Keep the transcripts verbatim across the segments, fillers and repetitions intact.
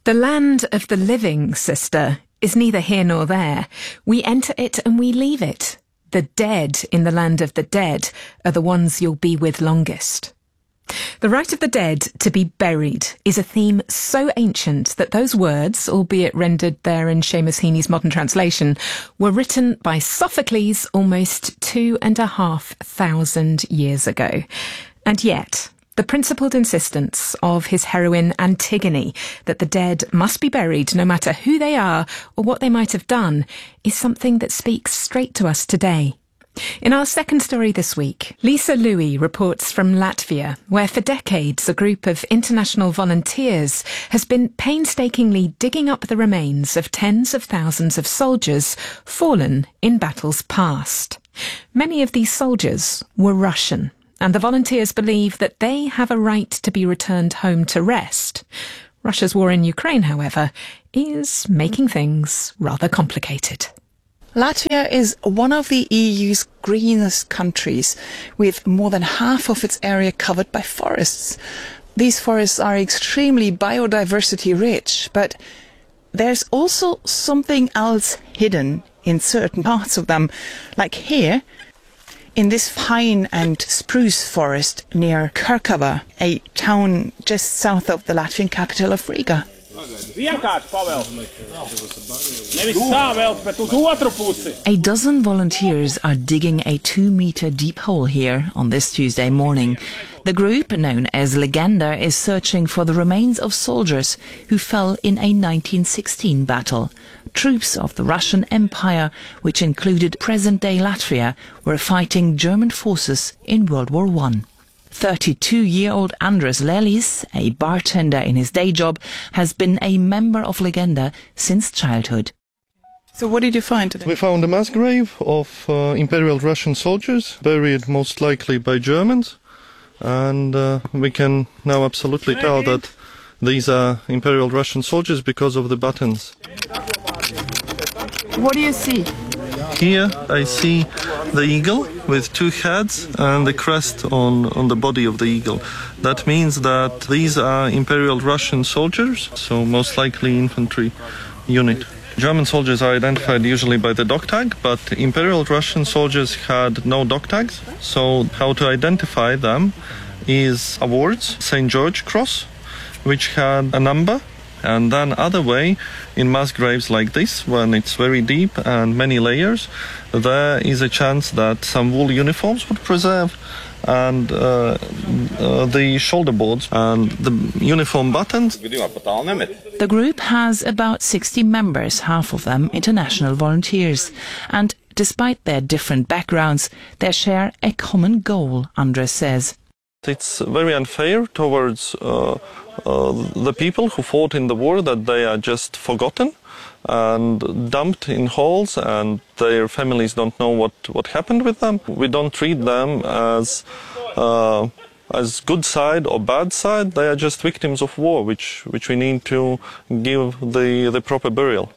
The land of the living, sister, is neither here nor there. We enter it and we leave it. The dead in the land of the dead are the ones you'll be with longest. The right of the dead to be buried is a theme so ancient that those words, albeit rendered there in Seamus Heaney's modern translation, were written by Sophocles almost two and a half thousand years ago. And yet, the principled insistence of his heroine Antigone that the dead must be buried no matter who they are or what they might have done is something that speaks straight to us today. In our second story this week, Lisa Louie reports from Latvia, where for decades a group of international volunteers has been painstakingly digging up the remains of tens of thousands of soldiers fallen in battles past. Many of these soldiers were Russian, and the volunteers believe that they have a right to be returned home to rest. Russia's war in Ukraine, however, is making things rather complicated. Latvia is one of the E U's greenest countries, with more than half of its area covered by forests. These forests are extremely biodiversity rich, but there's also something else hidden in certain parts of them, like here, in this pine and spruce forest near Kirkava, a town just south of the Latvian capital of Riga. A dozen volunteers are digging a two-metre deep hole here on this Tuesday morning. The group, known as Legenda, is searching for the remains of soldiers who fell in a nineteen sixteen battle. Troops of the Russian Empire, which included present-day Latvia, were fighting German forces in World War One. thirty-two-year-old Andres Lelis, a bartender in his day job, has been a member of Legenda since childhood. So what did you find today? We found a mass grave of uh, Imperial Russian soldiers, buried most likely by Germans, and uh, we can now absolutely tell that these are Imperial Russian soldiers because of the buttons. What do you see? Here I see the eagle with two heads and the crest on, on the body of the eagle. That means that these are Imperial Russian soldiers, so most likely infantry unit. German soldiers are identified usually by the dog tag, but Imperial Russian soldiers had no dog tags. So how to identify them is awards, Saint George Cross, which had a number. And then other way, in mass graves like this, when it's very deep and many layers, there is a chance that some wool uniforms would preserve, and uh, uh, the shoulder boards and the uniform buttons. The group has about sixty members, half of them international volunteers. And despite their different backgrounds, they share a common goal, Andres says. It's very unfair towards uh, uh, the people who fought in the war, that they are just forgotten and dumped in holes, and their families don't know what, what happened with them. We don't treat them as uh, as good side or bad side. They are just victims of war, which which we need to give the the proper burial.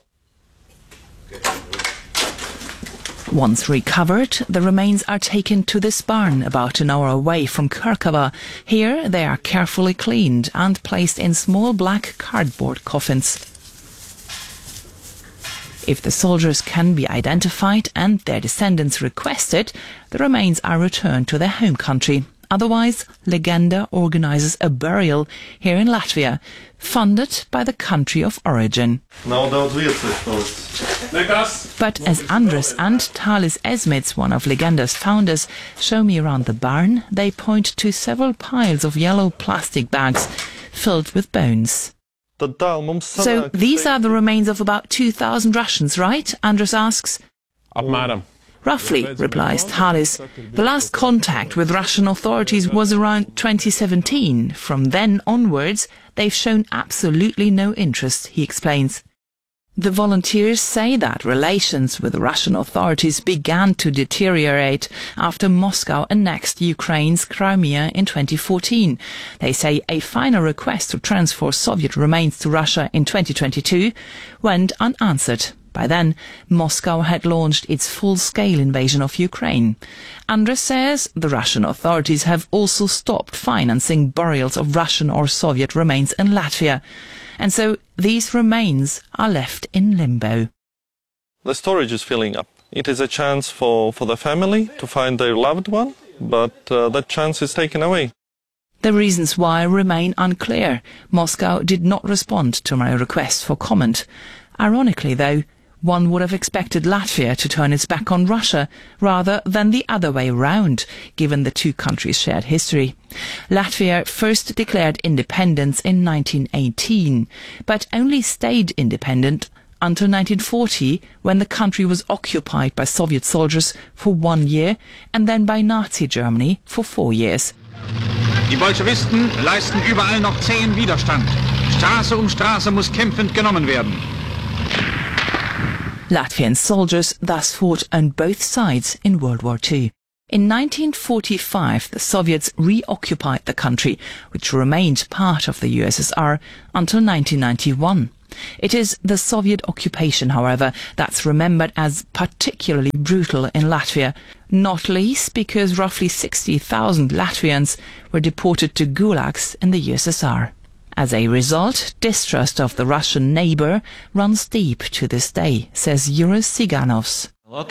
Once recovered, the remains are taken to this barn about an hour away from Kirkava. Here they are carefully cleaned and placed in small black cardboard coffins. If the soldiers can be identified and their descendants requested, the remains are returned to their home country. Otherwise, Legenda organises a burial here in Latvia, funded by the country of origin. But as Andres and Talis Esmits, one of Legenda's founders, show me around the barn, they point to several piles of yellow plastic bags filled with bones. So these are the remains of about two thousand Russians, right? Andres asks. Apmēram. Roughly, replies Talis. The last contact with Russian authorities was around twenty seventeen. From then onwards, they've shown absolutely no interest, he explains. The volunteers say that relations with the Russian authorities began to deteriorate after Moscow annexed Ukraine's Crimea in twenty fourteen. They say a final request to transfer Soviet remains to Russia in twenty twenty-two went unanswered. By then, Moscow had launched its full-scale invasion of Ukraine. Andres says the Russian authorities have also stopped financing burials of Russian or Soviet remains in Latvia. And so these remains are left in limbo. The storage is filling up. It is a chance for, for the family to find their loved one, but uh, that chance is taken away. The reasons why remain unclear. Moscow did not respond to my request for comment. Ironically, though, one would have expected Latvia to turn its back on Russia rather than the other way round, given the two countries' shared history. Latvia first declared independence in nineteen eighteen, but only stayed independent until nineteen forty, when the country was occupied by Soviet soldiers for one year and then by Nazi Germany for four years. Die Bolschewisten leisten überall noch zähen Widerstand. Straße um Straße muss kämpfend genommen werden. Latvian soldiers thus fought on both sides in World War Two. In nineteen forty-five, the Soviets reoccupied the country, which remained part of the U S S R until nineteen ninety-one. It is the Soviet occupation, however, that's remembered as particularly brutal in Latvia, not least because roughly sixty thousand Latvians were deported to gulags in the U S S R. As a result, distrust of the Russian neighbour runs deep to this day, says Juris Siganovs.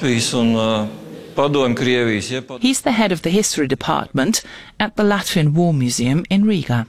He's the head of the history department at the Latvian War Museum in Riga.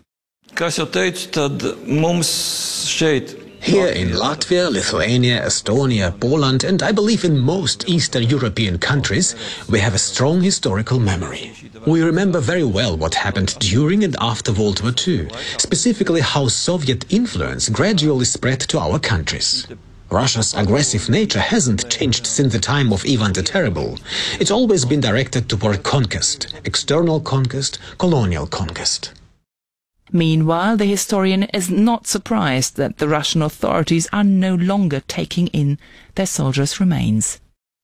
Here in Latvia, Lithuania, Estonia, Poland, and I believe in most Eastern European countries, we have a strong historical memory. We remember very well what happened during and after World War Two, specifically how Soviet influence gradually spread to our countries. Russia's aggressive nature hasn't changed since the time of Ivan the Terrible. It's always been directed toward conquest, external conquest, colonial conquest. Meanwhile, the historian is not surprised that the Russian authorities are no longer taking in their soldiers' remains.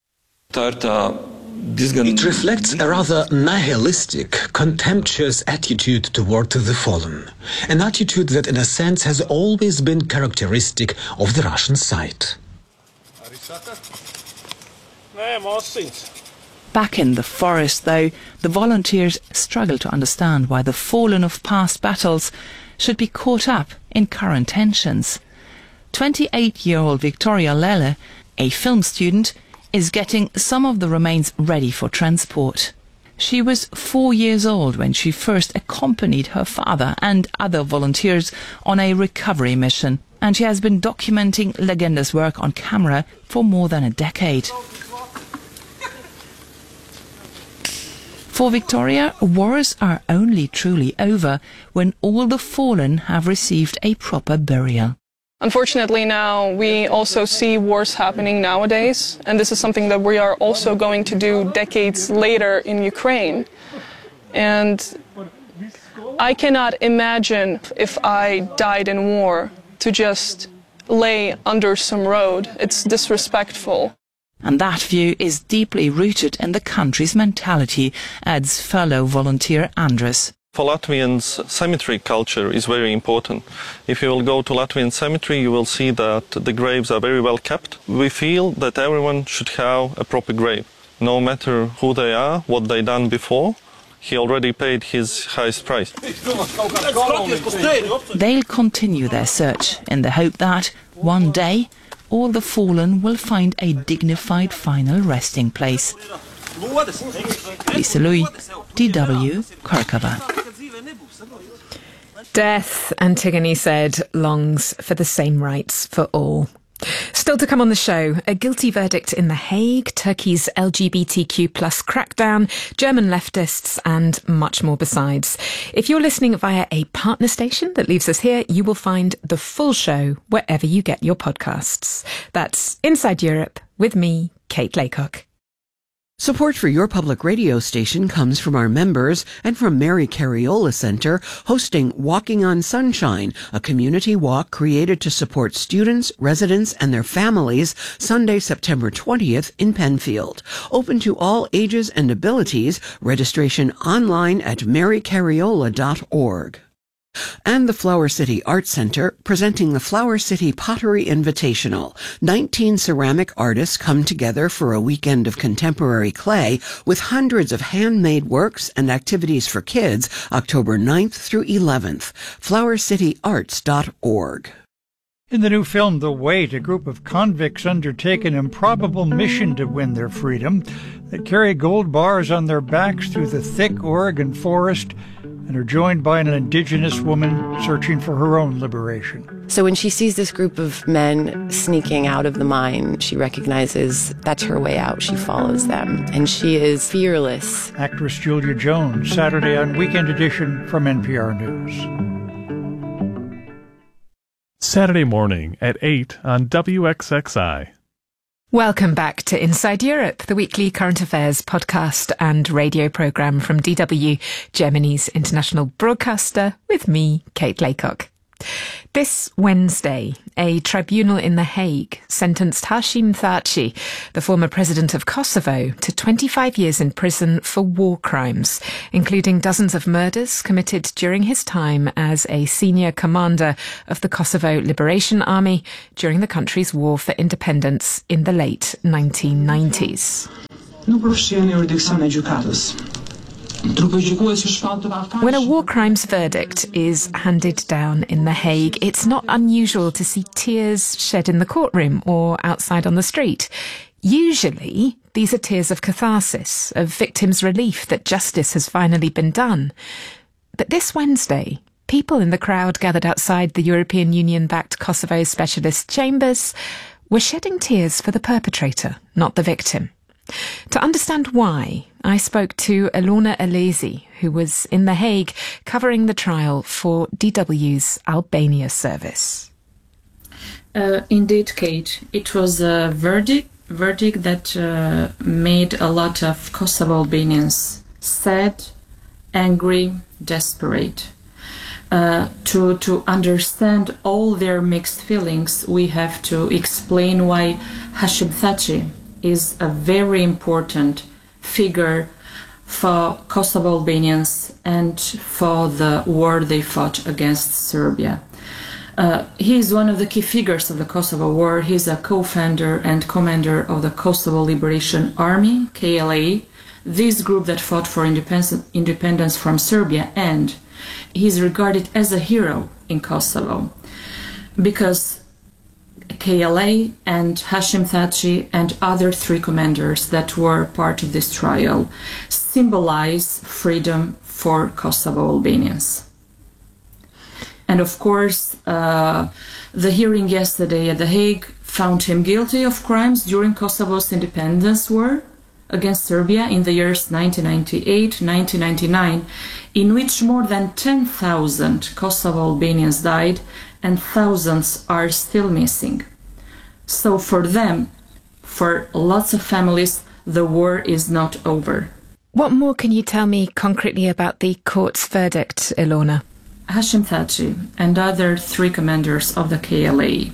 It reflects a rather nihilistic, contemptuous attitude toward the fallen, an attitude that in a sense has always been characteristic of the Russian side. Back in the forest, though, the volunteers struggle to understand why the fallen of past battles should be caught up in current tensions. twenty-eight-year-old Victoria Lele, a film student, is getting some of the remains ready for transport. She was four years old when she first accompanied her father and other volunteers on a recovery mission, and she has been documenting Legenda's work on camera for more than a decade. For Victoria, wars are only truly over when all the fallen have received a proper burial. Unfortunately now we also see wars happening nowadays, and this is something that we are also going to do decades later in Ukraine. And I cannot imagine if I died in war to just lay under some road. It's disrespectful. And that view is deeply rooted in the country's mentality, adds fellow volunteer Andres. For Latvians, cemetery culture is very important. If you will go to Latvian cemetery, you will see that the graves are very well kept. We feel that everyone should have a proper grave, no matter who they are, what they done before. He already paid his highest price. They'll continue their search in the hope that, one day, all the fallen will find a dignified final resting place. Lisa Louis, D W, Kharkova. Death, Antigone said, longs for the same rights for all. Still to come on the show, a guilty verdict in The Hague, Turkey's L G B T Q plus crackdown, German leftists, and much more besides. If you're listening via a partner station that leaves us here, you will find the full show wherever you get your podcasts. That's Inside Europe with me, Kate Laycock. Support for your public radio station comes from our members and from Mary Cariola Center, hosting Walking on Sunshine, a community walk created to support students, residents, and their families, Sunday, September twentieth in Penfield. Open to all ages and abilities. Registration online at mary cariola dot org. And the Flower City Art Center presenting the Flower City Pottery Invitational. nineteen ceramic artists come together for a weekend of contemporary clay with hundreds of handmade works and activities for kids October ninth through eleventh. flower city arts dot org. In the new film The Wait, a group of convicts undertake an improbable mission to win their freedom. They carry gold bars on their backs through the thick Oregon forest and are joined by an indigenous woman searching for her own liberation. So when she sees this group of men sneaking out of the mine, she recognizes that's her way out. She follows them, and she is fearless. Actress Julia Jones, Saturday on Weekend Edition from N P R News. Saturday morning at eight on W X X I. Welcome back to Inside Europe, the weekly current affairs podcast and radio programme from D W, Germany's international broadcaster, with me, Kate Laycock. This Wednesday, a tribunal in The Hague sentenced Hashim Thaçi, the former president of Kosovo, to twenty-five years in prison for war crimes, including dozens of murders committed during his time as a senior commander of the Kosovo Liberation Army during the country's war for independence in the late nineteen nineties. When a war crimes verdict is handed down in The Hague, it's not unusual to see tears shed in the courtroom or outside on the street. Usually, these are tears of catharsis, of victims' relief that justice has finally been done. But this Wednesday, people in the crowd gathered outside the European Union-backed Kosovo Specialist Chambers were shedding tears for the perpetrator, not the victim. To understand why, I spoke to Elona Alesi, who was in The Hague covering the trial for D W's Albania service. Uh, indeed, Kate, it was a verdict, verdict that uh, made a lot of Kosovo Albanians sad, angry, desperate. Uh, to, to understand all their mixed feelings, we have to explain why Hashim Thaçi is a very important figure for Kosovo Albanians and for the war they fought against Serbia. Uh, he is one of the key figures of the Kosovo War. He's a co-founder and commander of the Kosovo Liberation Army, K L A, this group that fought for independence, independence from Serbia, and he's regarded as a hero in Kosovo because K L A and Hashim Thaçi and other three commanders that were part of this trial symbolize freedom for Kosovo Albanians. And of course, uh, the hearing yesterday at The Hague found him guilty of crimes during Kosovo's independence war against Serbia in the years nineteen ninety-eight to nineteen ninety-nine, in which more than ten thousand Kosovo Albanians died and thousands are still missing. So for them, for lots of families, the war is not over. What more can you tell me concretely about the court's verdict, Elona? Hashim Thaçi and other three commanders of the K L A,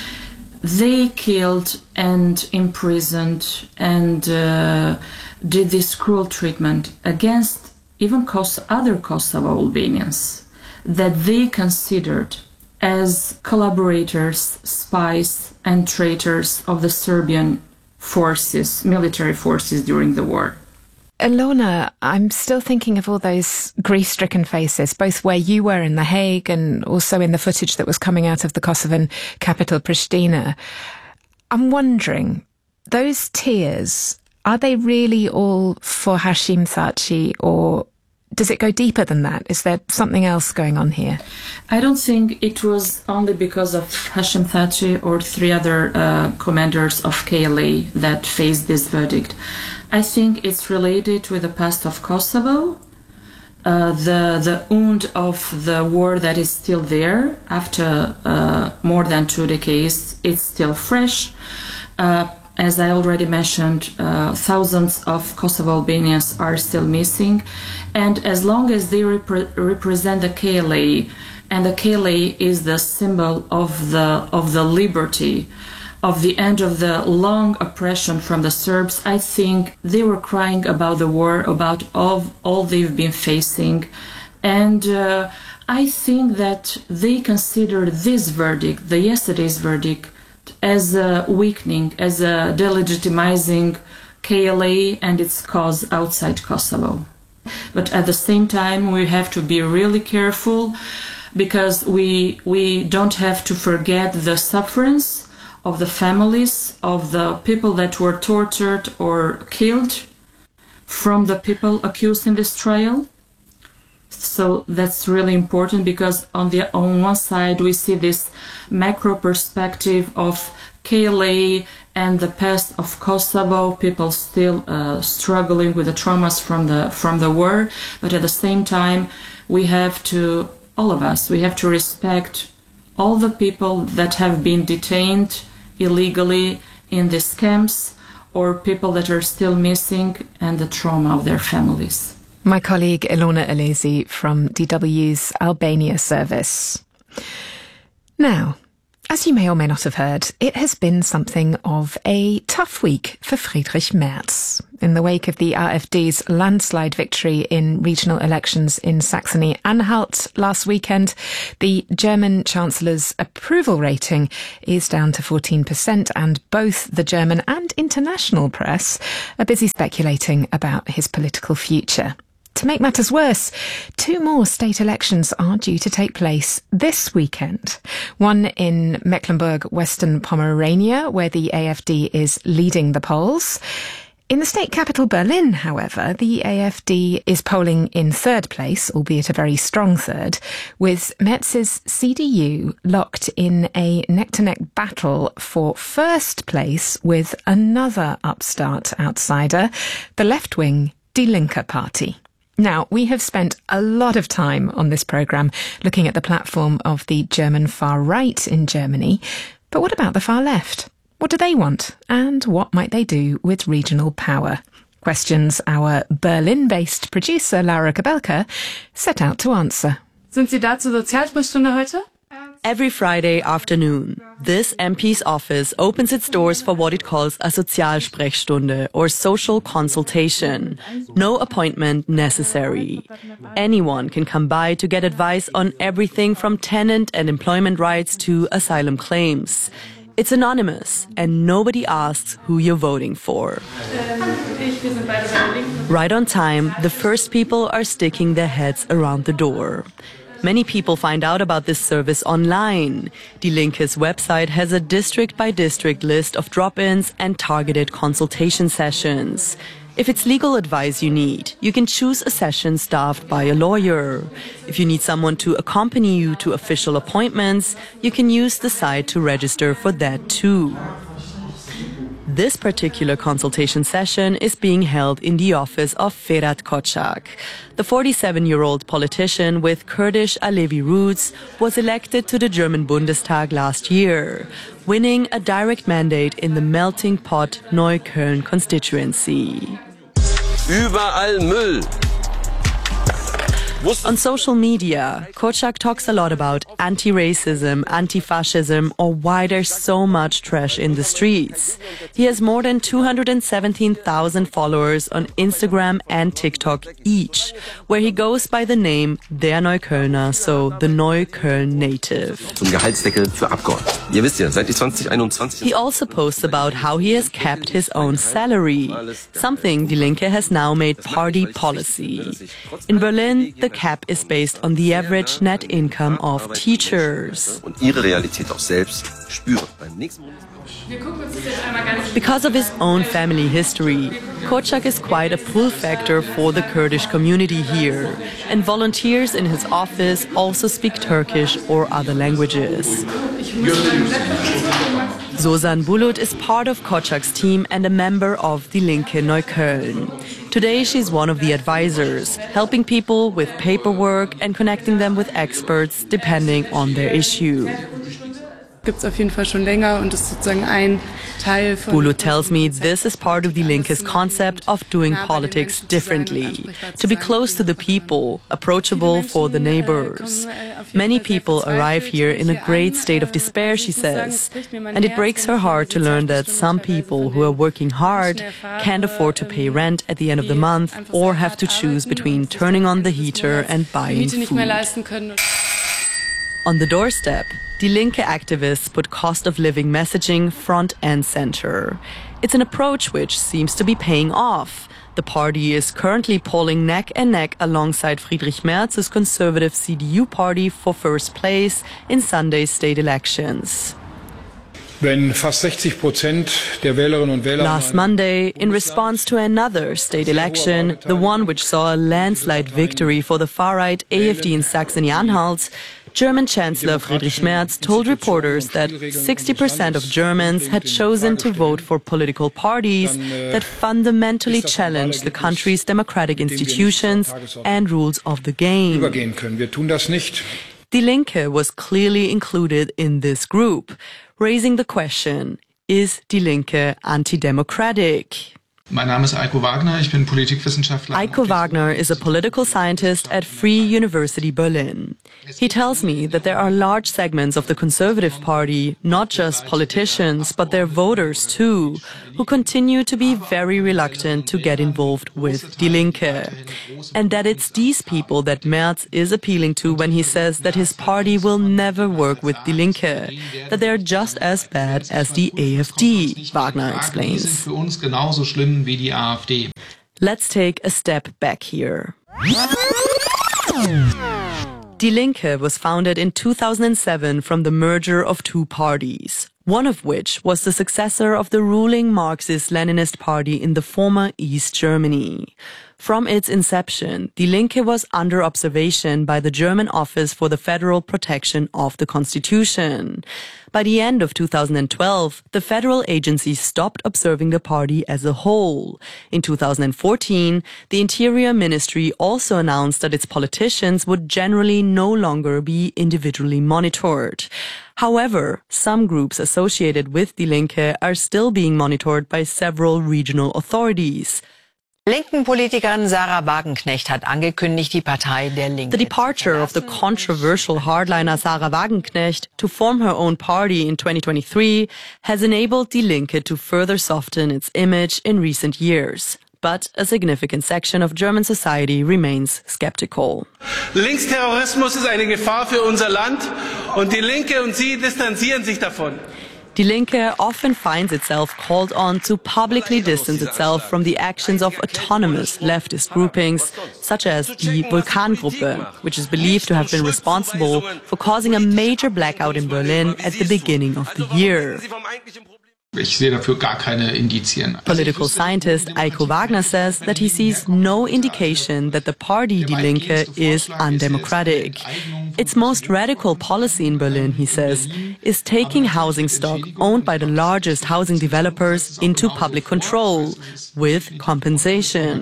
they killed and imprisoned and uh, did this cruel treatment against even Kos- other Kosovo Albanians that they considered as collaborators, spies, and traitors of the Serbian forces, military forces during the war. Elona, I'm still thinking of all those grief-stricken faces, both where you were in The Hague and also in the footage that was coming out of the Kosovan capital, Pristina. I'm wondering, those tears, are they really all for Hashim Thaçi, or does it go deeper than that? Is there something else going on here? I don't think it was only because of Hashim Thaçi or three other uh, commanders of K L A that faced this verdict. I think it's related with the past of Kosovo, uh, the the wound of the war that is still there after uh, more than two decades. It's still fresh. Uh, As I already mentioned, uh, thousands of Kosovo Albanians are still missing. And as long as they repre- represent the K L A, and the K L A is the symbol of the of the liberty, of the end of the long oppression from the Serbs, I think they were crying about the war, about all, all they've been facing. And uh, I think that they consider this verdict, the yesterday's verdict, as a weakening, as a delegitimizing K L A and its cause outside Kosovo. But at the same time, we have to be really careful, because we we don't have to forget the sufferance of the families of the people that were tortured or killed from the people accused in this trial. So that's really important, because on the on one side we see this macro perspective of K L A and the past of Kosovo, people still uh, struggling with the traumas from the from the war, but at the same time we have to, all of us, we have to respect all the people that have been detained illegally in these camps, or people that are still missing, and the trauma of their families. My colleague Ilona Alesi from D W's Albania service. Now, as you may or may not have heard, it has been something of a tough week for Friedrich Merz. In the wake of the AfD's landslide victory in regional elections in Saxony-Anhalt last weekend, the German Chancellor's approval rating is down to fourteen percent, and both the German and international press are busy speculating about his political future. To make matters worse, two more state elections are due to take place this weekend. One in Mecklenburg-Western Pomerania, where the AfD is leading the polls. In the state capital Berlin, however, the AfD is polling in third place, albeit a very strong third, with Merz's C D U locked in a neck-to-neck battle for first place with another upstart outsider, the left-wing Die Linke Party. Now, we have spent a lot of time on this programme looking at the platform of the German far right in Germany. But what about the far left? What do they want? And what might they do with regional power? Questions our Berlin-based producer Laura Kabelka set out to answer. Sind Sie da zur Sozialsprechstunde heute? Every Friday afternoon, this M P's office opens its doors for what it calls a Sozialsprechstunde, or social consultation. No appointment necessary. Anyone can come by to get advice on everything from tenant and employment rights to asylum claims. It's anonymous, and nobody asks who you're voting for. Right on time, the first people are sticking their heads around the door. Many people find out about this service online. Die Linke's website has a district-by-district list of drop-ins and targeted consultation sessions. If it's legal advice you need, you can choose a session staffed by a lawyer. If you need someone to accompany you to official appointments, you can use the site to register for that too. This particular consultation session is being held in the office of Ferhat Kocak. The forty-seven-year-old politician with Kurdish Alevi roots was elected to the German Bundestag last year, winning a direct mandate in the melting pot Neukölln constituency. Überall Müll. On social media, Kocak talks a lot about anti-racism, anti-fascism, or why there's so much trash in the streets. He has more than two hundred seventeen thousand followers on Instagram and TikTok each, where he goes by the name Der Neuköllner, so the Neukölln native. Zum Gehaltsdeckel für Abgeordnete. Ihr wisst ja, seit zwanzig einundzwanzig. He also posts about how he has kept his own salary, something Die Linke has now made party policy. In Berlin, the cap is based on the average net income of teachers. Because of his own family history, Kocak is quite a pull factor for the Kurdish community here, and volunteers in his office also speak Turkish or other languages. Zozan Bulut is part of Kocak's team and a member of Die Linke Neukölln. Today she's one of the advisors, helping people with paperwork and connecting them with experts depending on their issue. Gibt's auf jeden Fall schon länger und ist sozusagen ein Teil von. Bulu tells me this is part of Die Linke's concept of doing politics differently, to be close to the people, approachable for the neighbors. Many people arrive here in a great state of despair, she says, and it breaks her heart to learn that some people who are working hard can't afford to pay rent at the end of the month or have to choose between turning on the heater and buying food. On the doorstep, Die Linke activists put cost of living messaging front and center. It's an approach which seems to be paying off. The party is currently polling neck and neck alongside Friedrich Merz's conservative C D U party for first place in Sunday's state elections. Last Monday, in response to another state election, the one which saw a landslide victory for the far-right AfD in Saxony-Anhalt, German Chancellor Friedrich Merz told reporters that sixty percent of Germans had chosen to vote for political parties that fundamentally challenge the country's democratic institutions and rules of the game. Die Linke was clearly included in this group, raising the question, is Die Linke anti-democratic? Mein Name ist Eiko Wagner, ich bin Politikwissenschaftler. Eiko Wagner is a political scientist at Free University Berlin. He tells me that there are large segments of the Conservative Party, not just politicians, but their voters too, who continue to be very reluctant to get involved with Die Linke. And that it's these people that Merz is appealing to when he says that his party will never work with Die Linke, that they're just as bad as the AfD, Wagner explains. Wie die AfD. Let's take a step back here. Die Linke was founded in two thousand seven from the merger of two parties, one of which was the successor of the ruling Marxist-Leninist party in the former East Germany. From its inception, Die Linke was under observation by the German Office for the Federal Protection of the Constitution. By the end of two thousand twelve, the federal agency stopped observing the party as a whole. In two thousand fourteen, the Interior Ministry also announced that its politicians would generally no longer be individually monitored. However, some groups associated with Die Linke are still being monitored by several regional authorities. Linken Politikerin Sarah Wagenknecht hat angekündigt, die Partei der Linke. The departure of the controversial hardliner Sarah Wagenknecht to form her own party in twenty twenty-three has enabled Die Linke to further soften its image in recent years. But a significant section of German society remains skeptical. Linksterrorismus ist eine Gefahr für unser Land und die Linke und Sie distanzieren sich davon. Die Linke often finds itself called on to publicly distance itself from the actions of autonomous leftist groupings, such as the Vulkangruppe, which is believed to have been responsible for causing a major blackout in Berlin at the beginning of the year. Ich sehe dafür gar keine Indizien. Political scientist Eiko Wagner says that he sees no indication that the party Die Linke is undemocratic. Its most radical policy in Berlin, he says, is taking housing stock owned by the largest housing developers into public control with compensation.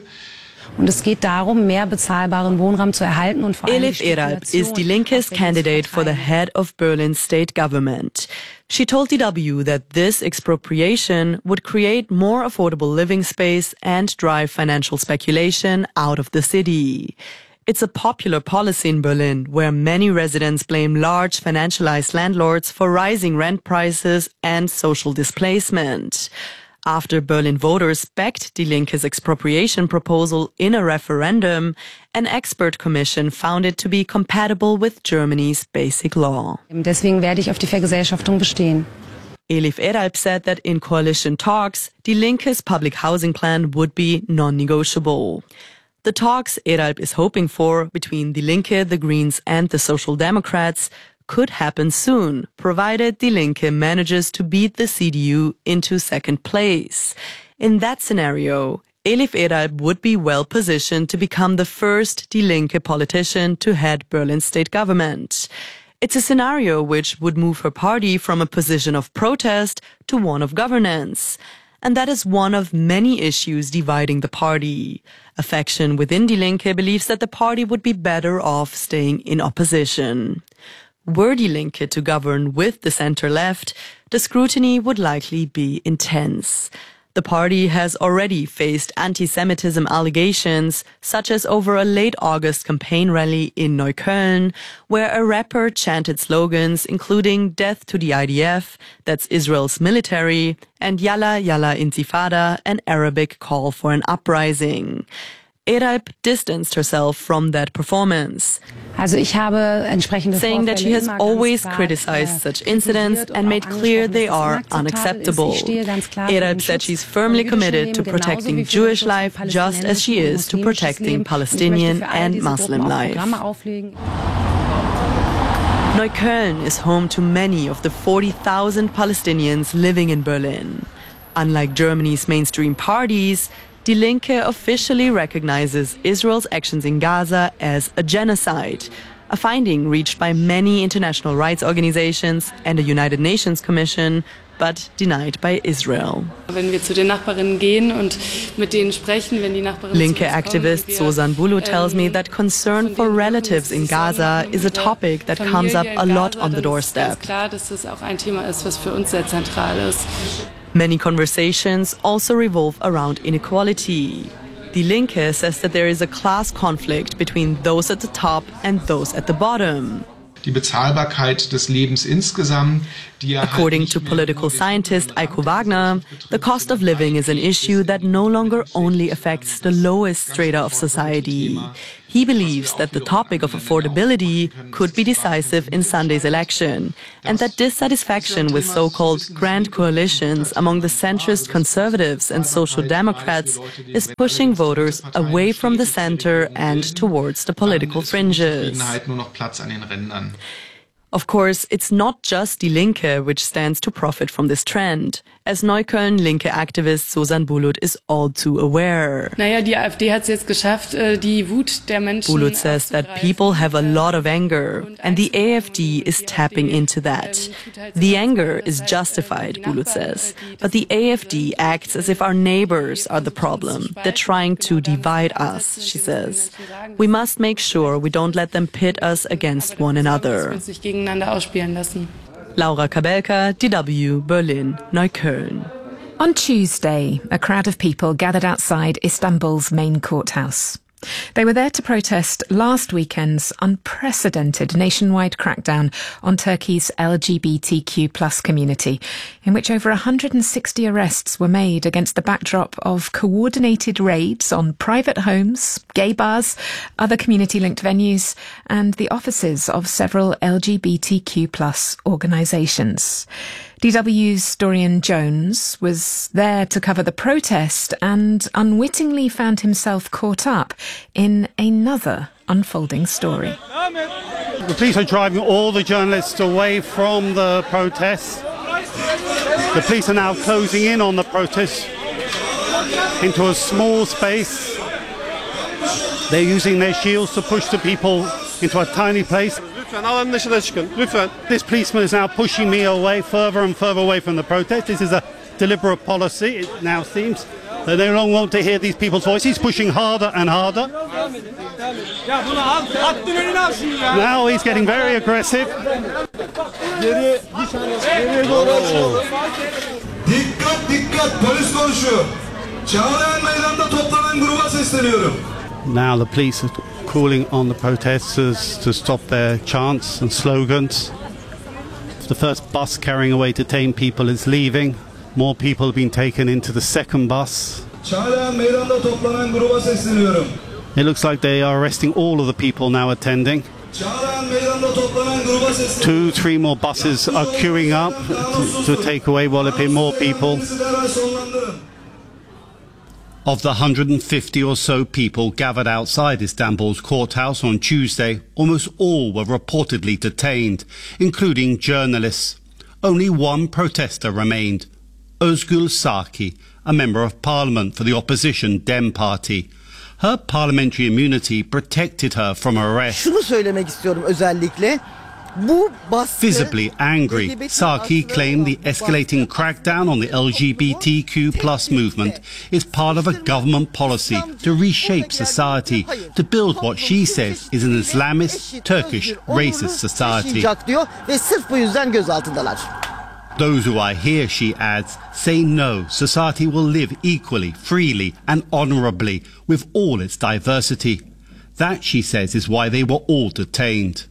Und es geht darum, mehr bezahlbaren Wohnraum zu erhalten und vor allem Elif Eralp is Die Linke's candidate for the head of Berlin's state government. She told D W that this expropriation would create more affordable living space and drive financial speculation out of the city. It's a popular policy in Berlin, where many residents blame large financialized landlords for rising rent prices and social displacement. After Berlin voters backed Die Linke's expropriation proposal in a referendum, an expert commission found it to be compatible with Germany's basic law. Deswegen werde ich auf die Vergesellschaftung bestehen. Elif Eralp said that in coalition talks, Die Linke's public housing plan would be non-negotiable. The talks Eralp is hoping for between Die Linke, the Greens and the Social Democrats could happen soon, provided Die Linke manages to beat the C D U into second place. In that scenario, Elif Eralp would be well positioned to become the first Die Linke politician to head Berlin's state government. It's a scenario which would move her party from a position of protest to one of governance. And that is one of many issues dividing the party. A faction within Die Linke believes that the party would be better off staying in opposition. Were Die Linke to govern with the center-left, the scrutiny would likely be intense. The party has already faced anti-Semitism allegations, such as over a late August campaign rally in Neukölln, where a rapper chanted slogans including "Death to the I D F," that's Israel's military, and "Yalla Yalla Intifada," an Arabic call for an uprising. Eralp distanced herself from that performance, saying that she has always criticized such incidents and made clear they are unacceptable. Eralp said she's firmly committed to protecting Jewish life just as she is to protecting Palestinian and Muslim life. Neukölln is home to many of the forty thousand Palestinians living in Berlin. Unlike Germany's mainstream parties, Die Linke officially recognizes Israel's actions in Gaza as a genocide, a finding reached by many international rights organizations and a United Nations Commission, but denied by Israel. Wenn wir zu den Nachbarinnen gehen und mit denen sprechen, wenn die Nachbarinnen Linke activist Sozan Bulu tells me that concern for relatives in Gaza is a topic that comes up a lot on the doorstep. Klar, dass das auch ein Thema ist, was für uns sehr zentral ist. Many conversations also revolve around inequality. Die Linke says that there is a class conflict between those at the top and those at the bottom. Die Bezahlbarkeit des Lebens insgesamt, die According to political scientist Eiko Wagner, the cost of living is an issue that no longer only affects the lowest strata of society. He believes that the topic of affordability could be decisive in Sunday's election, and that dissatisfaction with so-called grand coalitions among the centrist conservatives and social democrats is pushing voters away from the center and towards the political fringes. Of course, it's not just Die Linke which stands to profit from this trend, as Neukölln Linke activist Sozan Bulut is all too aware. Naja, die AfD hat es jetzt geschafft, die Wut der Menschen. Bulut says that people have a lot of anger, and the A F D is tapping into that. The anger is justified, Bulut says, but the A F D acts as if our neighbors are the problem. They're trying to divide us, she says. We must make sure we don't let them pit us against one another. Laura Kabelka, D W, Berlin, Neukölln. On Tuesday, a crowd of people gathered outside Istanbul's main courthouse. They were there to protest last weekend's unprecedented nationwide crackdown on Turkey's L G B T Q plus community, in which over one hundred sixty arrests were made against the backdrop of coordinated raids on private homes, gay bars, other community-linked venues, and the offices of several L G B T Q plus organisations. D W's Dorian Jones was there to cover the protest and unwittingly found himself caught up in another unfolding story. The police are driving all the journalists away from the protests. The police are now closing in on the protests into a small space. They're using their shields to push the people into a tiny place. This policeman is now pushing me away, further and further away from the protest. This is a deliberate policy, it now seems. They no longer want to hear these people's voices. He's pushing harder and harder. Now he's getting very aggressive. Dikkat dikkat, polis konuşuyor. Çağlayan meydanda toplanan gruba sesleniyorum. Now the police are calling on the protesters to stop their chants and slogans. The first bus carrying away detained people is leaving. More people have been taken into the second bus. It looks like they are arresting all of the people now attending. Two, three more buses are queuing up to, to take away what appear more people. Of the one hundred fifty or so people gathered outside Istanbul's courthouse on Tuesday, almost all were reportedly detained, including journalists. Only one protester remained, Özgül Saki, a member of parliament for the opposition Dem Party. Her parliamentary immunity protected her from arrest. Şunu söylemek istiyorum özellikle. Visibly angry, Saki claimed the escalating crackdown on the L G B T Q plus movement is part of a government policy to reshape society, to build what she says is an Islamist, Turkish, racist society. Those who are here, she adds, say no, society will live equally, freely and honourably with all its diversity. That, she says, is why they were all detained.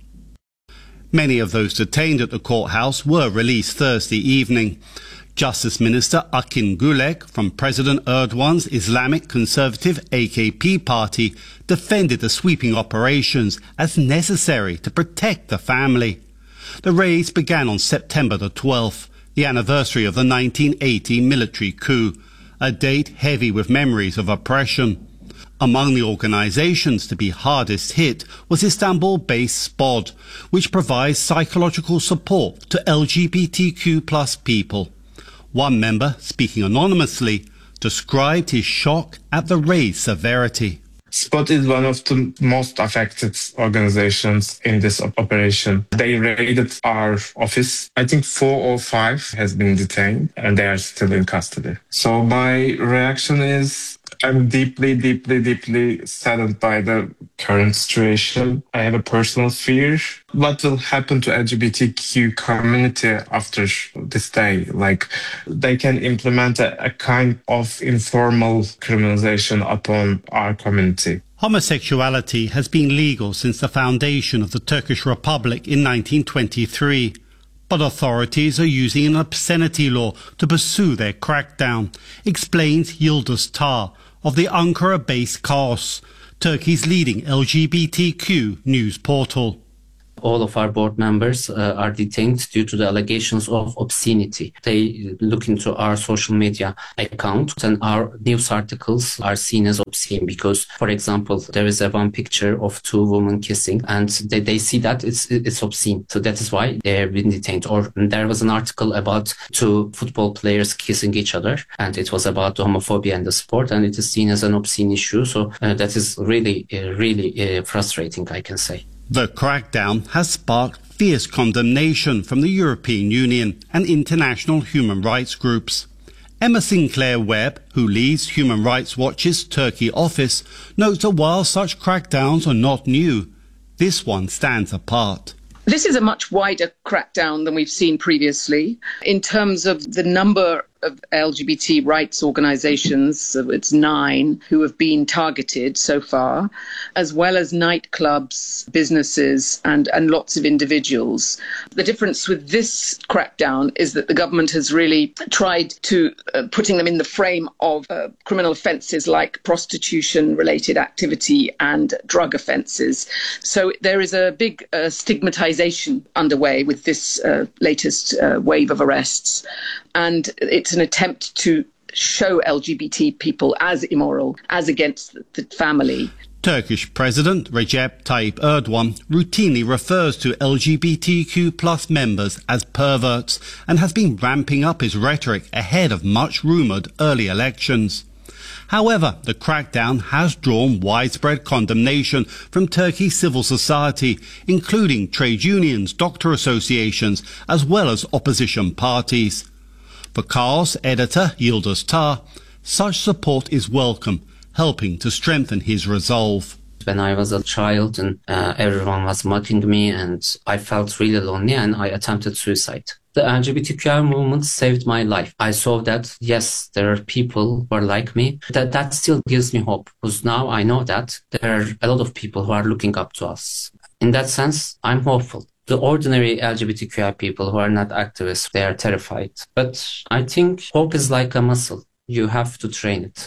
Many of those detained at the courthouse were released Thursday evening. Justice Minister Akin Gülek from President Erdogan's Islamic Conservative A K P party defended the sweeping operations as necessary to protect the family. The raids began on September the twelfth, the anniversary of the nineteen eighty military coup, a date heavy with memories of oppression. Among the organisations to be hardest hit was Istanbul-based SPOD, which provides psychological support to L G B T Q plus people. One member, speaking anonymously, described his shock at the raid's severity. SPOD is one of the most affected organizations in this operation. They raided our office. I think four or five has been detained and they are still in custody. So my reaction is I'm deeply, deeply, deeply saddened by the current situation. I have a personal fear. What will happen to L G B T Q community after this day? Like, they can implement a, a kind of informal criminalization upon our community. Homosexuality has been legal since the foundation of the Turkish Republic in nineteen twenty-three. But authorities are using an obscenity law to pursue their crackdown, explains Yıldız Tar of the Ankara-based Kaos, Turkey's leading L G B T Q news portal. All of our board members uh, are detained due to the allegations of obscenity. They look into our social media account and our news articles are seen as obscene because, for example, there is a one picture of two women kissing and they, they see that it's it's obscene. So that is why they have been detained. Or there was an article about two football players kissing each other and it was about homophobia in the sport and it is seen as an obscene issue. So uh, that is really, uh, really uh, frustrating, I can say. The crackdown has sparked fierce condemnation from the European Union and international human rights groups. Emma Sinclair Webb, who leads Human Rights Watch's Turkey office, notes that while such crackdowns are not new, this one stands apart. This is a much wider crackdown than we've seen previously. In terms of the number of L G B T rights organisations, so it's nine, who have been targeted so far, as well as nightclubs, businesses and, and lots of individuals. The difference with this crackdown is that the government has really tried to uh, putting them in the frame of uh, criminal offences like prostitution-related activity and drug offences. So there is a big uh, stigmatisation underway with this uh, latest uh, wave of arrests. And it's an attempt to show L G B T people as immoral, as against the family. Turkish President Recep Tayyip Erdogan routinely refers to L G B T Q plus members as perverts and has been ramping up his rhetoric ahead of much rumoured early elections. However, the crackdown has drawn widespread condemnation from Turkey's civil society, including trade unions, doctor associations, as well as opposition parties. For Kaos editor Yıldız Tar, such support is welcome, helping to strengthen his resolve. When I was a child and uh, everyone was mocking me and I felt really lonely and I attempted suicide. The L G B T Q I movement saved my life. I saw that, yes, there are people who are like me. That, that still gives me hope because now I know that there are a lot of people who are looking up to us. In that sense, I'm hopeful. The ordinary L G B T Q I people who are not activists, they are terrified. But I think hope is like a muscle. You have to train it.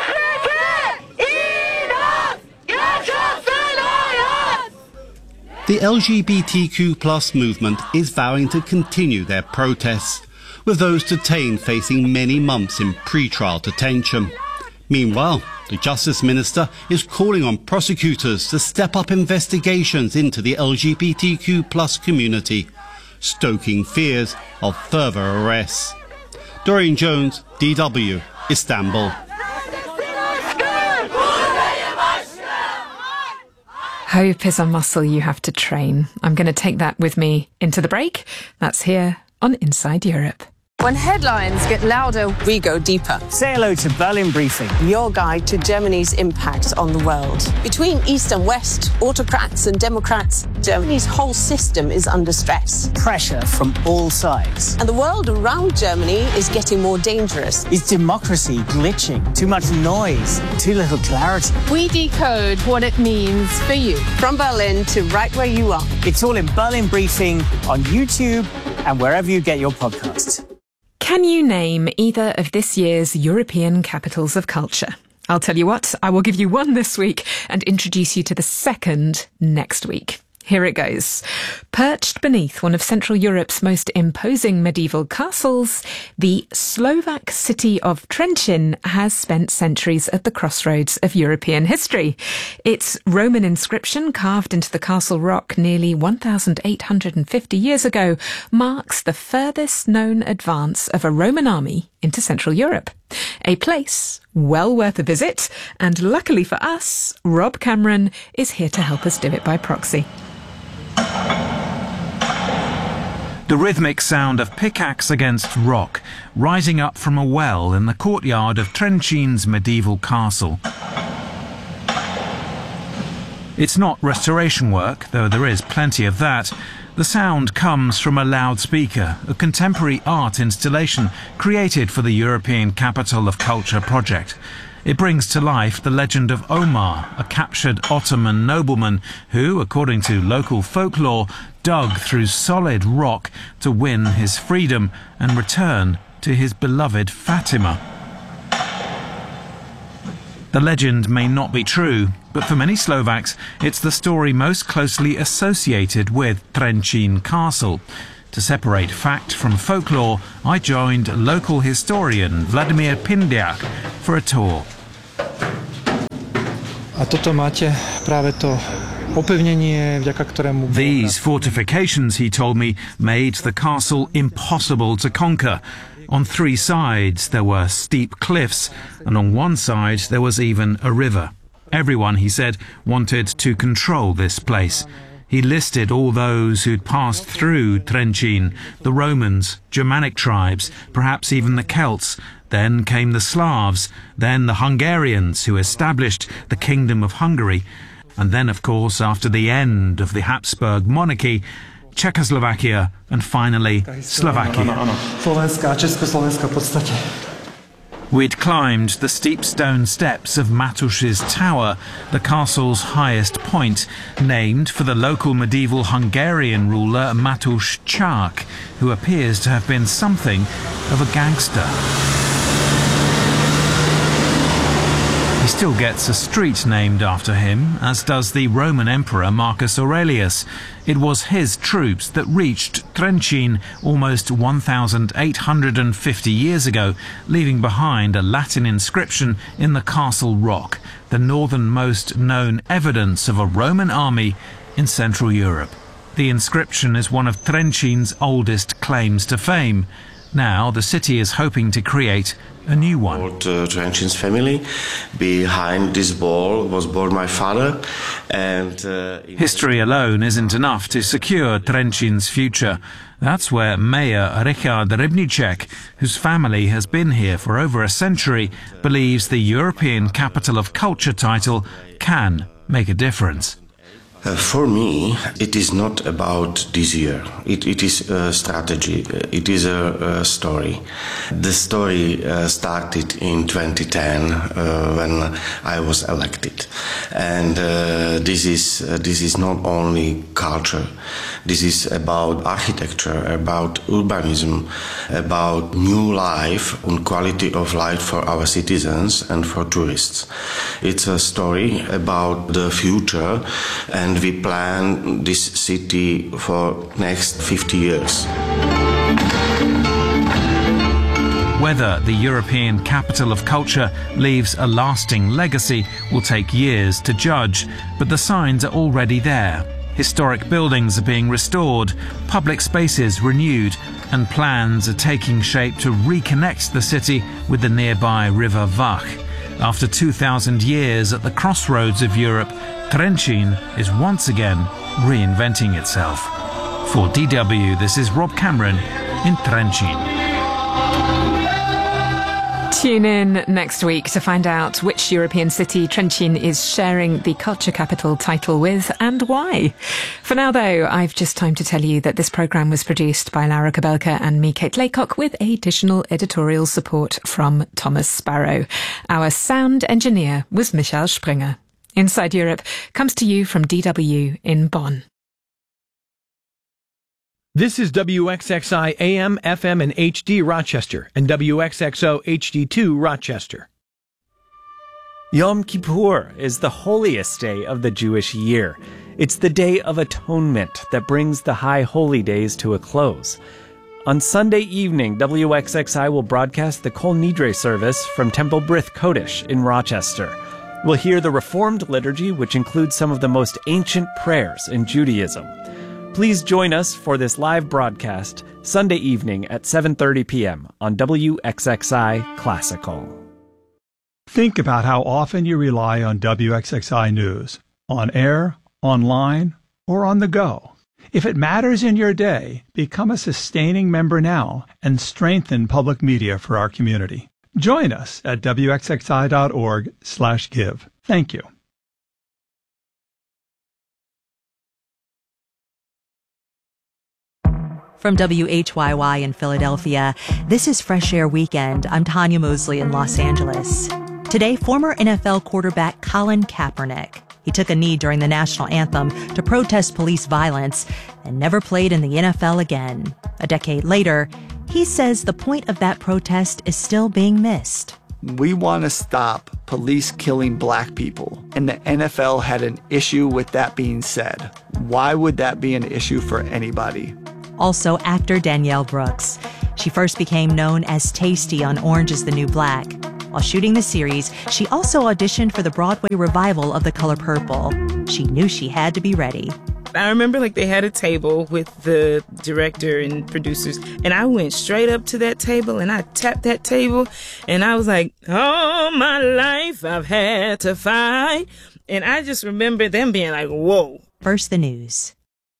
The L G B T Q plus movement is vowing to continue their protests, with those detained facing many months in pre-trial detention. Meanwhile, the Justice Minister is calling on prosecutors to step up investigations into the L G B T Q plus community, stoking fears of further arrests. Doreen Jones, D W, Istanbul. Hope is a muscle you have to train. I'm going to take that with me into the break. That's here on Inside Europe. When headlines get louder, we go deeper. Say hello to Berlin Briefing, your guide to Germany's impact on the world. Between East and West, autocrats and democrats, Germany's whole system is under stress. Pressure from all sides. And the world around Germany is getting more dangerous. Is democracy glitching? Too much noise? Too little clarity? We decode what it means for you. From Berlin to right where you are. It's all in Berlin Briefing on YouTube and wherever you get your podcasts. Can you name either of this year's European capitals of culture? I'll tell you what, I will give you one this week and introduce you to the second next week. Here it goes. Perched beneath one of Central Europe's most imposing medieval castles, the Slovak city of Trenčín has spent centuries at the crossroads of European history. Its Roman inscription, carved into the castle rock nearly one thousand eight hundred fifty years ago, marks the furthest known advance of a Roman army into Central Europe. A place well worth a visit, and luckily for us, Rob Cameron is here to help us do it by proxy. The rhythmic sound of pickaxe against rock, rising up from a well in the courtyard of Trenčín's medieval castle. It's not restoration work, though there is plenty of that. The sound comes from a loudspeaker, a contemporary art installation created for the European Capital of Culture project. It brings to life the legend of Omar, a captured Ottoman nobleman who, according to local folklore, dug through solid rock to win his freedom and return to his beloved Fatima. The legend may not be true, but for many Slovaks, it's the story most closely associated with Trenčín Castle. To separate fact from folklore, I joined local historian Vladimír Pindiak for a tour. These fortifications, he told me, made the castle impossible to conquer. On three sides there were steep cliffs, and on one side there was even a river. Everyone, he said, wanted to control this place. He listed all those who'd passed through Trenčín, the Romans, Germanic tribes, perhaps even the Celts. Then came the Slavs, then the Hungarians who established the Kingdom of Hungary. And then, of course, after the end of the Habsburg monarchy, Czechoslovakia and finally Slovakia. We'd climbed the steep stone steps of Matuš's Tower, the castle's highest point, named for the local medieval Hungarian ruler Matuš Čák, who appears to have been something of a gangster. He still gets a street named after him, as does the Roman Emperor Marcus Aurelius. It was his troops that reached Trenčín almost one thousand eight hundred fifty years ago, leaving behind a Latin inscription in the castle rock, the northernmost known evidence of a Roman army in Central Europe. The inscription is one of Trenčín's oldest claims to fame. Now the city is hoping to create a new one. Uh, Trenčín's family. Behind this wall was born my father. And uh, history alone isn't enough to secure Trenčín's future. That's where Mayor Richard Rybníček, whose family has been here for over a century, believes the European Capital of Culture title can make a difference. Uh, for me, it is not about this year. It, it is a strategy. It is a, a story. The story uh, started in twenty ten uh, when I was elected, and uh, this is uh, this is not only culture. This is about architecture, about urbanism, about new life and quality of life for our citizens and for tourists. It's a story about the future, and we plan this city for next fifty years. Whether the European Capital of Culture leaves a lasting legacy will take years to judge, but the signs are already there. Historic buildings are being restored, public spaces renewed, and plans are taking shape to reconnect the city with the nearby River Vach. After two thousand years at the crossroads of Europe, Trenčín is once again reinventing itself. For D W, this is Rob Cameron in Trenčín. Tune in next week to find out which European city Trenčín is sharing the culture capital title with and why. For now, though, I've just time to tell you that this programme was produced by Laura Kabelka and me, Kate Laycock, with additional editorial support from Thomas Sparrow. Our sound engineer was Michael Springer. Inside Europe comes to you from D W in Bonn. This is W X X I A M, F M, and H D Rochester, and W X X O H D two Rochester. Yom Kippur is the holiest day of the Jewish year. It's the Day of Atonement that brings the High Holy Days to a close. On Sunday evening, W X X I will broadcast the Kol Nidre service from Temple Brith Kodesh in Rochester. We'll hear the Reformed liturgy, which includes some of the most ancient prayers in Judaism. Please join us for this live broadcast Sunday evening at seven thirty p.m. on W X X I Classical. Think about how often you rely on W X X I News, on air, online, or on the go. If it matters in your day, become a sustaining member now and strengthen public media for our community. Join us at W X X I dot org slash give. Thank you. From W H Y Y in Philadelphia, this is Fresh Air Weekend. I'm Tanya Mosley in Los Angeles. Today, former N F L quarterback Colin Kaepernick. He took a knee during the national anthem to protest police violence and never played in the N F L again. A decade later, he says the point of that protest is still being missed. We want to stop police killing black people, and the N F L had an issue with that being said. Why would that be an issue for anybody? Also, actor Danielle Brooks. She first became known as Tasty on Orange is the New Black. While shooting the series, she also auditioned for the Broadway revival of The Color Purple. She knew she had to be ready. I remember like they had a table with the director and producers, and I went straight up to that table and I tapped that table and I was like, all my life I've had to fight. And I just remember them being like, whoa. First, the news.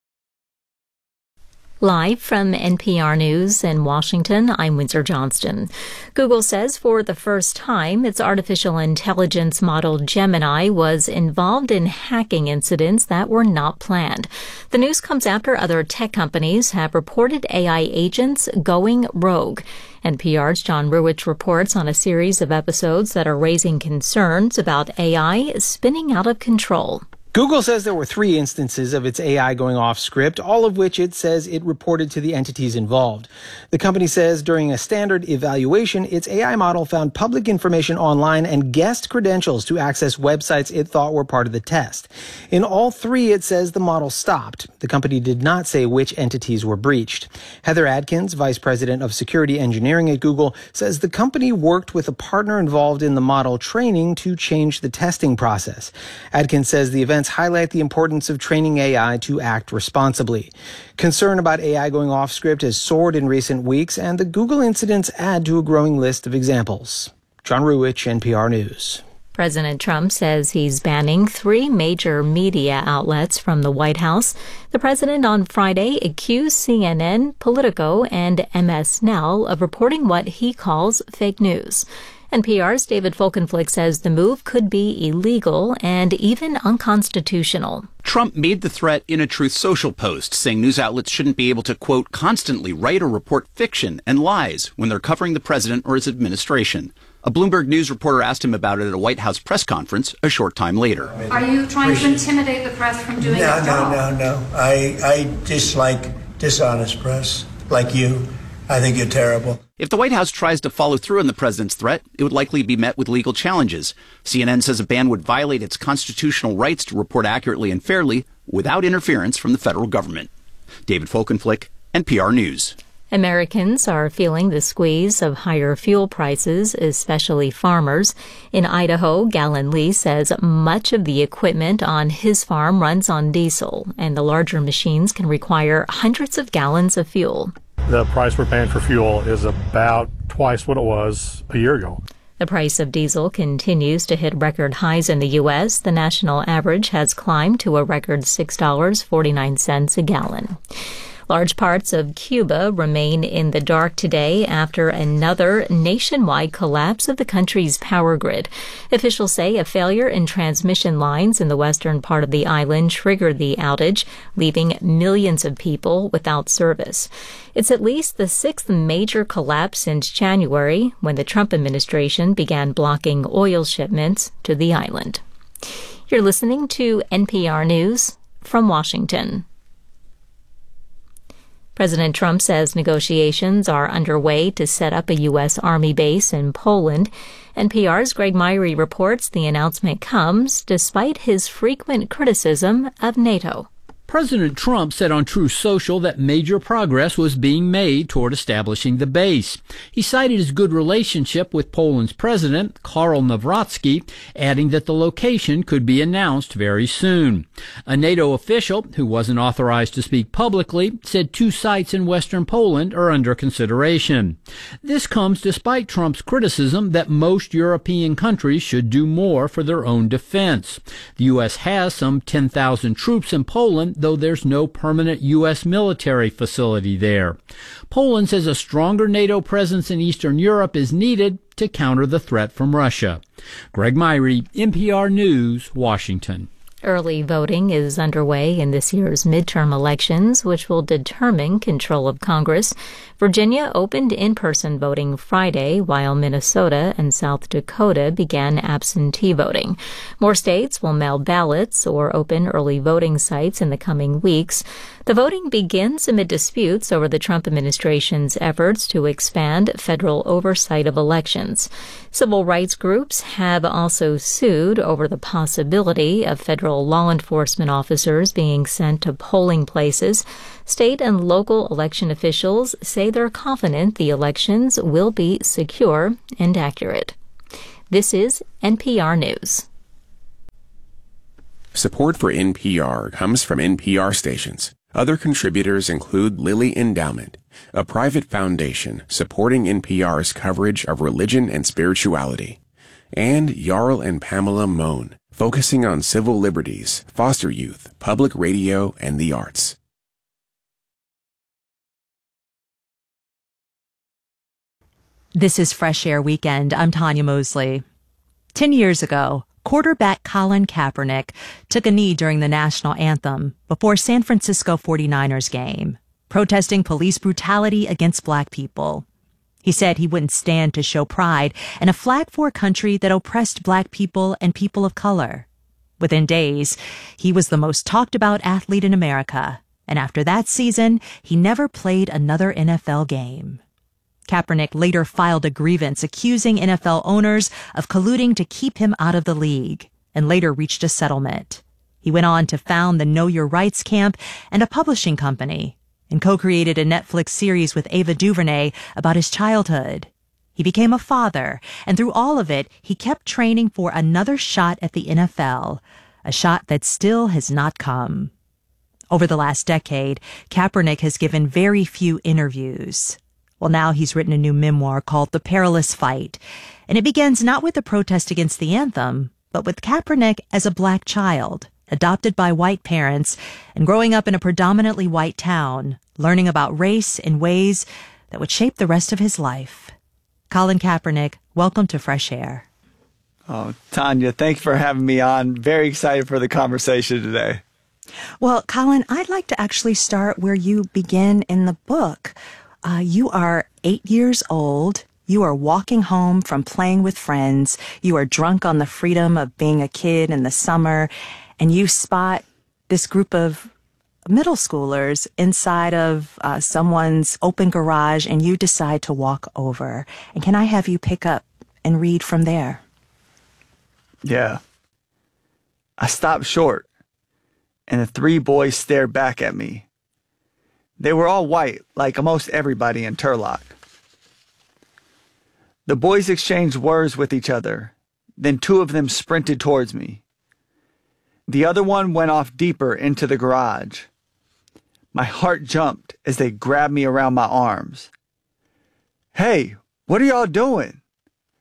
Live from N P R News in Washington, I'm Windsor Johnston. Google says for the first time, its artificial intelligence model Gemini was involved in hacking incidents that were not planned. The news comes after other tech companies have reported A I agents going rogue. N P R's John Ruwitch reports on a series of episodes that are raising concerns about A I spinning out of control. Google says there were three instances of its A I going off script, all of which it says it reported to the entities involved. The company says during a standard evaluation, its A I model found public information online and guessed credentials to access websites it thought were part of the test. In all three, it says the model stopped. The company did not say which entities were breached. Heather Adkins, vice president of security engineering at Google, says the company worked with a partner involved in the model training to change the testing process. Adkins says the events highlight the importance of training A I to act responsibly. Concern about A I going off script has soared in recent weeks, and the Google incidents add to a growing list of examples. John Ruwitch, N P R News. President Trump says he's banning three major media outlets from the White House. The president on Friday accused C N N, Politico, and M S N L of reporting what he calls fake news. N P R's David Folkenflik says the move could be illegal and even unconstitutional. Trump made the threat in a Truth Social post, saying news outlets shouldn't be able to, quote, constantly write or report fiction and lies when they're covering the president or his administration. A Bloomberg News reporter asked him about it at a White House press conference a short time later. Are you trying to intimidate the press from doing no, its no, job? No, no, no. I, I dislike dishonest press, like you. I think you're terrible. If the White House tries to follow through on the president's threat, it would likely be met with legal challenges. C N N says a ban would violate its constitutional rights to report accurately and fairly without interference from the federal government. David Folkenflik, N P R News. Americans are feeling the squeeze of higher fuel prices, especially farmers. In Idaho, Gallon Lee says much of the equipment on his farm runs on diesel, and the larger machines can require hundreds of gallons of fuel. The price we're paying for fuel is about twice what it was a year ago. The price of diesel continues to hit record highs in the U S. The national average has climbed to a record six dollars and forty-nine cents a gallon. Large parts of Cuba remain in the dark today after another nationwide collapse of the country's power grid. Officials say a failure in transmission lines in the western part of the island triggered the outage, leaving millions of people without service. It's at least the sixth major collapse since January, when the Trump administration began blocking oil shipments to the island. You're listening to N P R News from Washington. President Trump says negotiations are underway to set up a U S. Army base in Poland. N P R's Greg Myrie reports the announcement comes despite his frequent criticism of NATO. President Trump said on Truth Social that major progress was being made toward establishing the base. He cited his good relationship with Poland's president, Karol Nawrocki, adding that the location could be announced very soon. A NATO official, who wasn't authorized to speak publicly, said two sites in western Poland are under consideration. This comes despite Trump's criticism that most European countries should do more for their own defense. The U S has some ten thousand troops in Poland, though there's no permanent U S military facility there. Poland says a stronger NATO presence in Eastern Europe is needed to counter the threat from Russia. Greg Myrie, N P R News, Washington. Early voting is underway in this year's midterm elections, which will determine control of Congress. Virginia opened in-person voting Friday, while Minnesota and South Dakota began absentee voting. More states will mail ballots or open early voting sites in the coming weeks. The voting begins amid disputes over the Trump administration's efforts to expand federal oversight of elections. Civil rights groups have also sued over the possibility of federal law enforcement officers being sent to polling places. State and local election officials say they're confident the elections will be secure and accurate. This is N P R News. Support for N P R comes from N P R stations. Other contributors include Lilly Endowment, a private foundation supporting N P R's coverage of religion and spirituality, and Jarl and Pamela Mohn, focusing on civil liberties, foster youth, public radio, and the arts. This is Fresh Air Weekend. I'm Tanya Mosley. Ten years ago, quarterback Colin Kaepernick took a knee during the national anthem before San Francisco forty-niners game, protesting police brutality against black people. He said he wouldn't stand to show pride in a flag for a country that oppressed black people and people of color. Within days, he was the most talked about athlete in America, and after that season, he never played another N F L game. Kaepernick later filed a grievance accusing N F L owners of colluding to keep him out of the league, and later reached a settlement. He went on to found the Know Your Rights Camp and a publishing company, and co-created a Netflix series with Ava DuVernay about his childhood. He became a father, and through all of it, he kept training for another shot at the N F L, a shot that still has not come. Over the last decade, Kaepernick has given very few interviews. Well, now he's written a new memoir called The Perilous Fight, and it begins not with a protest against the anthem, but with Kaepernick as a black child, adopted by white parents, and growing up in a predominantly white town, learning about race in ways that would shape the rest of his life. Colin Kaepernick, welcome to Fresh Air. Oh, Tanya, thanks for having me on. Very excited for the conversation today. Well, Colin, I'd like to actually start where you begin in the book. Uh, you are eight years old. You are walking home from playing with friends. You are drunk on the freedom of being a kid in the summer, and you spot this group of middle schoolers inside of uh, someone's open garage, and you decide to walk over. And can I have you pick up and read from there? Yeah. I stopped short, and the three boys stared back at me. They were all white, like most everybody in Turlock. The boys exchanged words with each other. Then two of them sprinted towards me. The other one went off deeper into the garage. My heart jumped as they grabbed me around my arms. "Hey, what are y'all doing?"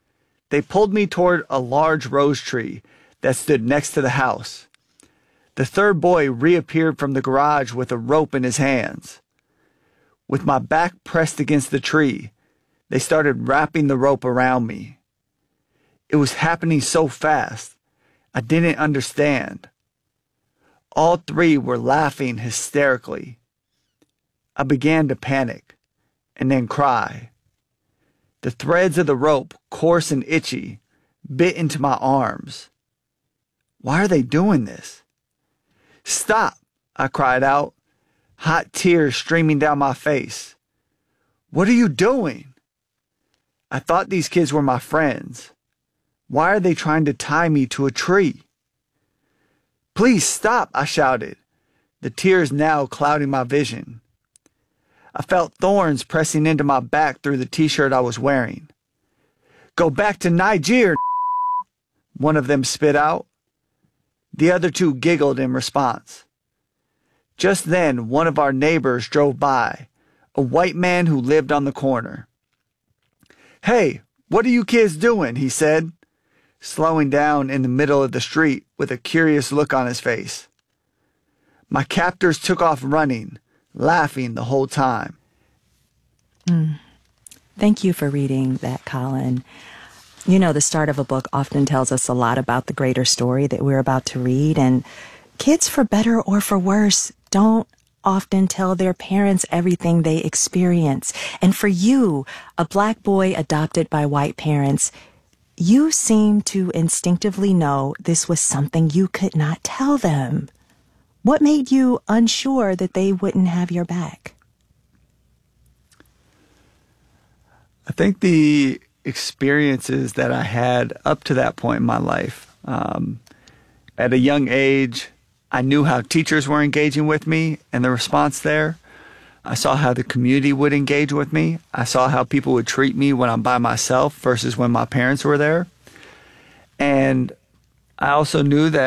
They pulled me toward a large rose tree that stood next to the house. The third boy reappeared from the garage with a rope in his hands. With my back pressed against the tree, they started wrapping the rope around me. It was happening so fast, I didn't understand. All three were laughing hysterically. I began to panic and then cry. The threads of the rope, coarse and itchy, bit into my arms. Why are they doing this? Stop, I cried out, hot tears streaming down my face. What are you doing? I thought these kids were my friends. Why are they trying to tie me to a tree? Please stop, I shouted, the tears now clouding my vision. I felt thorns pressing into my back through the t-shirt I was wearing. Go back to Nigeria, one of them spit out. The other two giggled in response. Just then, one of our neighbors drove by, a white man who lived on the corner. Hey, what are you kids doing? He said, slowing down in the middle of the street with a curious look on his face. My captors took off running, laughing the whole time. Mm. Thank you for reading that, Colin. You know, the start of a book often tells us a lot about the greater story that we're about to read, and kids, for better or for worse, don't often tell their parents everything they experience. And for you, a black boy adopted by white parents, you seem to instinctively know this was something you could not tell them. What made you unsure that they wouldn't have your back? I think the experiences that I had up to that point in my life. Um, at a young age, I knew how teachers were engaging with me and the response there. I saw how the community would engage with me. I saw how people would treat me when I'm by myself versus when my parents were there. And I also knew that